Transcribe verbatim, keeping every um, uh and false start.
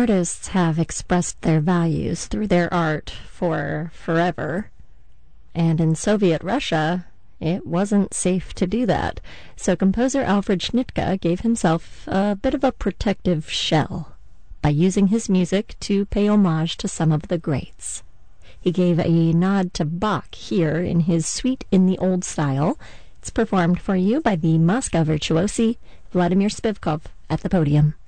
artists have expressed their values through their art for forever. And in Soviet Russia, it wasn't safe to do that. So composer Alfred Schnittke gave himself a bit of a protective shell by using his music to pay homage to some of the greats. He gave a nod to Bach here in his Suite in the Old Style. It's performed for you by the Moscow virtuosi Vladimir Spivkov at the podium.